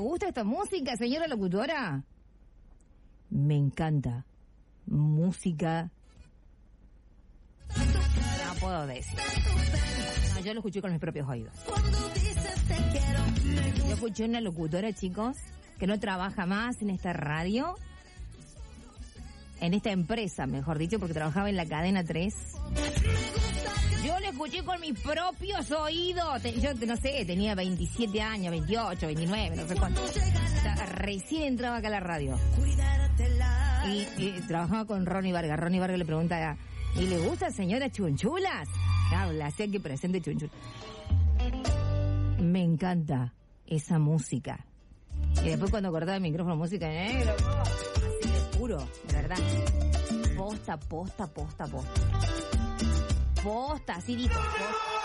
gusta esta música, señora locutora? Me encanta. Música. No puedo decir. No, yo lo escuché con mis propios oídos. Yo escuché una locutora, chicos, que no trabaja más en esta radio, en esta empresa, mejor dicho, porque trabajaba en la cadena 3. Yo lo escuché con mis propios oídos. Yo no sé, tenía 27 años, 28, 29, no sé cuánto. Recién entraba acá a la radio. Y trabajaba con Ronnie Vargas. Ronnie Vargas le pregunta, ¿y le gusta, señora Chunchulas? Claro, le hacía que presente Chunchulas. Me encanta esa música. Y después cuando cortaba el micrófono, música negro, así de puro, de verdad. Posta, así dijo. Posta.